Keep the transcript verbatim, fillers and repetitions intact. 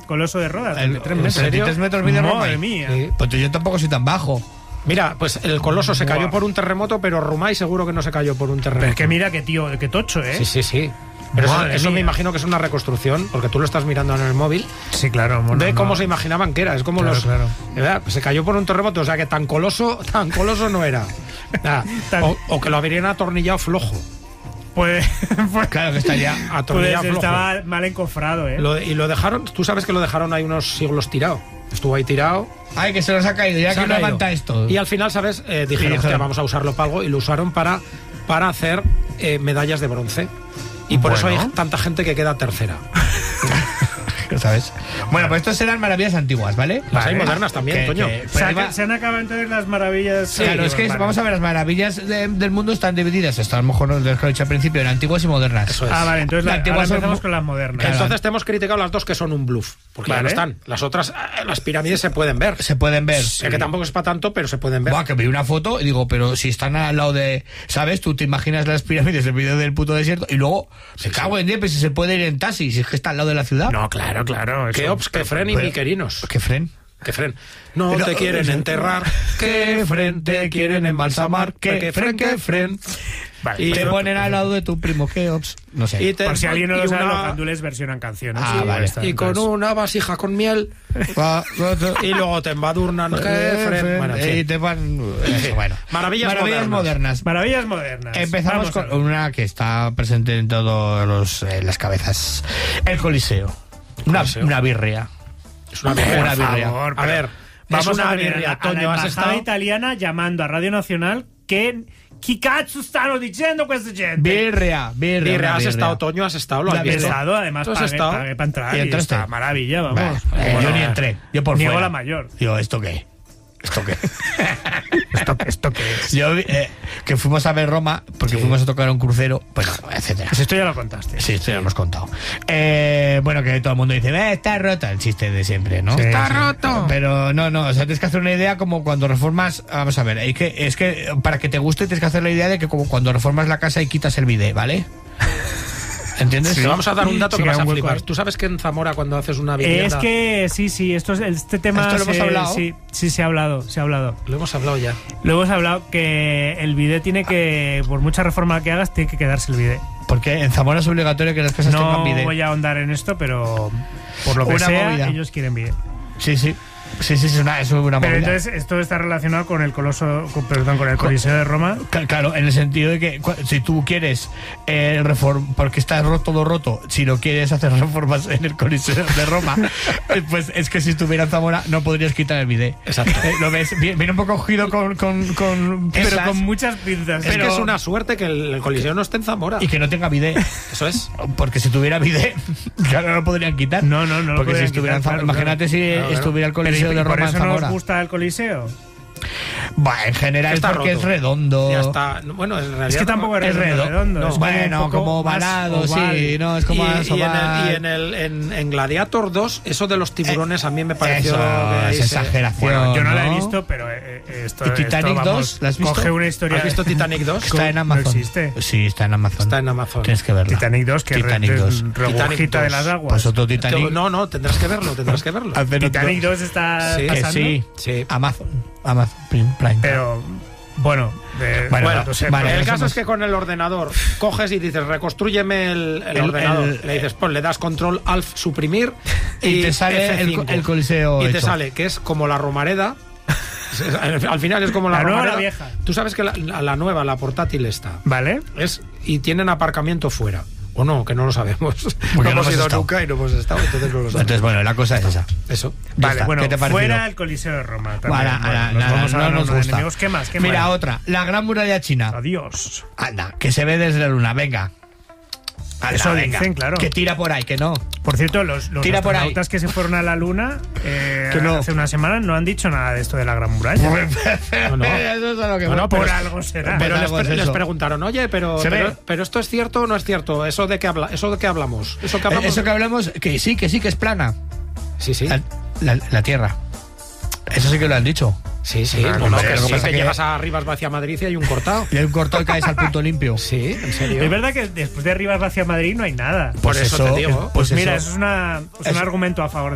Coloso de Rodas, El, de tres metros. ¿treinta y tres metros mide Roma? Madre mía. Sí. Pues yo tampoco soy tan bajo. Mira, pues el Coloso se cayó Buah. por un terremoto, pero Rumay seguro que no se cayó por un terremoto. Pero es que mira qué tío, qué tocho, ¿eh? Sí, sí, sí. Pero eso, Madre eso me mía. imagino que es una reconstrucción, porque tú lo estás mirando en el móvil. Sí, claro. Bueno, Ve no. cómo se imaginaban que era. Es como Claro, los. claro. ¿Verdad? Se cayó por un terremoto, o sea que tan coloso, tan coloso no era. Nada. Tan- O, o que lo habrían atornillado flojo. Pues, pues, Claro que está ya. pues Atornillado flojo. estaba mal encofrado, ¿eh? Lo- y lo dejaron, tú sabes que lo dejaron ahí unos siglos tirado. Estuvo ahí tirado. Ay, que se nos ha caído. Ya se ha que no caído. aguanta esto. Y al final, ¿sabes? Eh, dijeron, dijeron- "Hostia, vamos a usarlo para algo", y lo usaron para, para hacer eh, medallas de bronce. Y por Bueno. eso hay tanta gente que queda tercera. ¿Sabes? Bueno, pues estos serán maravillas antiguas, ¿vale? Las hay Vale. modernas también, Que- Toño. que- se, pero han, iba- se han acabado entonces las maravillas. Claro, es que Vale. vamos a ver, las maravillas de- del mundo están divididas. Esto a lo mejor no lo he dicho al principio, en antiguas y modernas. Eso es. Ah, vale, entonces Las la, antiguas ahora son empezamos mu- con las modernas. Claro. Entonces te hemos criticado las dos que son un bluff. Porque ya Vale. no están. Las otras, eh, las pirámides se pueden ver. Se pueden ver. Sé que tampoco es para tanto, pero se pueden ver. Buah, que vi una foto y digo, pero si están al lado de, ¿sabes? Tú te imaginas las pirámides en medio del puto desierto y luego se cago en diez, pues si se puede ir en taxi, si es que está al lado de la ciudad. No, claro, claro. Que eso- ops, que fren y pero- miquerinos. ¿Qué fren? Que fren. No Pero- te quieren enterrar. Que fren te quieren embalsamar. Que fren, que fren. Vale, Y Te pero- ponen al lado de tu primo, ¿qué ops? No sé. Y te- Por si alguien no y lo sabe, una- los gandules versionan canciones. Ah, Sí, vale. está, Y con entonces- una vasija con miel. Va, va, va. Y luego te embadurnan. Que fren. Bueno, en fin. y te van. Eso, bueno. Maravillas modernas. Maravillas modernas. Empezamos Vamos a con ver. una que está presente en todas las cabezas. El Coliseo. Una, Coliseo. una birria. Es una Por birria. Una birria. favor, A pero ver, vamos es una a ver birria, a la, Toño, a la has embajada estado- italiana llamando a Radio Nacional que chi cazzo stanno dicendo questa gente. Birria, birria. Birria, una has birria. estado, Toño, has estado, lo has La He visto. estado, además ¿Tú has pagué, estado? pagué para entrar ¿Y y, entraste? está maravilla, vamos. Bah, eh, Bueno, yo ni entré. Yo por niego fuera. la mayor. Digo, ¿esto qué? ¿Esto qué? ¿Esto, esto qué es? Yo, eh, que fuimos a ver Roma, porque Sí. fuimos a tocar un crucero, bueno, etcétera. Pues esto ya lo contaste. Sí, esto ya lo hemos contado. Eh, bueno, que todo el mundo dice, eh, está roto, el chiste de siempre, ¿no? Sí, ¡Está sí. roto! Pero no, no, o sea, tienes que hacer una idea como cuando reformas, vamos a ver, hay que, es que para que te guste tienes que hacer la idea de que como cuando reformas la casa y quitas el bidet, ¿vale? ¿Entiendes? Te vamos a dar un dato Sí, que vas queda a un hueco flipar. ahí. Tú sabes que en Zamora cuando haces una vivienda... Es que sí, sí, esto es, este tema ¿Esto lo hemos se- hablado? Sí, sí, se ha hablado, se ha hablado. Lo hemos hablado ya. Luego hemos hablado que el bidet tiene que, por mucha reforma que hagas, tiene que quedarse el bidet. Porque en Zamora es obligatorio que las casas No tengan bidet. voy a ahondar en esto, pero por lo que Una sea, movida. ellos quieren bidet. Sí, sí. Sí, sí, sí, es una, es una Pero movida. entonces esto está relacionado con el coloso, con- perdón, con el Coliseo de Roma. Cl- Claro, en el sentido de que cua- si tú quieres eh, reform porque está ro- todo roto, si no quieres hacer reformas en el Coliseo de Roma, eh, pues es que si estuviera en Zamora no podrías quitar el bidet. Exacto. Eh, Lo ves, viene viene un poco cogido con, con, con Pero esas, con muchas pinzas. Es Pero- que es una suerte que el, el Coliseo no esté en Zamora. y que no tenga bidet. Eso es. Porque si tuviera bidet, claro, no lo podrían quitar. No, no, no lo Porque si podrían estuviera en quitar, Zamora, claro, imagínate si Claro, claro. estuviera el Pero Coliseo ¿y de por Roma en eso no Zamora. os gusta el Coliseo? Bah, en general Está porque roto. es redondo. Ya está. Bueno, en realidad... Es que tampoco es Es redondo. redondo. redondo, No. es como Bueno, un poco como más ovalado, oval. sí, no, es como y, más y en, oval. el, y en, el, en, en Gladiator dos, eso de los tiburones a mí me pareció... Eso, que ahí es se- exageración. Bueno, yo no, la he ¿no? visto, pero eh, eh, esto, ¿Y Titanic esto, vamos, dos? ¿La has visto? Coge una historia. ¿Has visto Titanic dos? Está en Amazon. No existe. Sí, está en Amazon. Está en Amazon. Tienes que verla. Titanic dos, que Titanic re- dos. re- regurgita Titanic de dos. las aguas. Pues otro Titanic. No, no, tendrás que verlo, tendrás que verlo. Hacer otro- Titanic dos está Sí, Que pasando. sí. Sí. Amazon. Amazon Prime. Prime. Pero, bueno. de- Bueno, Bueno, no sé, vale, pero el eso caso no es que con el ordenador coges y dices, reconstrúyeme el, el El- ordenador. el- le dices, pues le das control alt suprimir Y te sale F el, cinco. el Coliseo Y te hecho. sale que es como la Romareda. Al final es como la, ¿La nueva o la Romareda. vieja? Tú sabes que la, la- la nueva, la portátil esta, ¿Vale? es y tienen aparcamiento fuera. O no, que no lo sabemos. Porque no no hemos hemos ido estado. nunca y no hemos estado, entonces no lo sabemos. Entonces, bueno, la cosa es esa. Eso. Ya Vale, está. bueno, ¿Qué te ha parecido? fuera el Coliseo de Roma. También. Ahora, Bueno, ahora, nos nada, vamos a no dar nos unos gusta. enemigos. ¿Qué más? ¿Qué Mira, más? otra. La Gran Muralla China. Adiós. Anda, que se ve desde la luna. Venga. Anda, Eso venga. dicen, claro. Que tira por ahí, que no. Por cierto, los, los Tira por ahí. astronautas que se fueron a la Luna eh, Que no. hace una semana no han dicho nada de esto de la Gran Muralla. No, no. Eso es a lo que Bueno, voy. Por pero- algo será. Pero Pues les, algo es pre- les eso. preguntaron, oye, pero, Se pero, ve. pero esto es cierto o no es cierto, eso de que habla, eso de que hablamos, eso que Eh, hablamos. Eso que hablamos, que sí, que sí, que es plana. Sí, sí. La, la- la Tierra. Eso sí que lo han dicho. Sí, sí. Claro, No, no, hombre, que lo que sí, pasa que que- llegas a Rivas hacia Madrid y hay un cortado. Y hay un corto y caes al punto limpio. Sí, en serio. Es verdad que después de Rivas hacia Madrid no hay nada. Por Pues eso, eso, te digo. pues Mira, eso. eso es, una, es un Eso. argumento a favor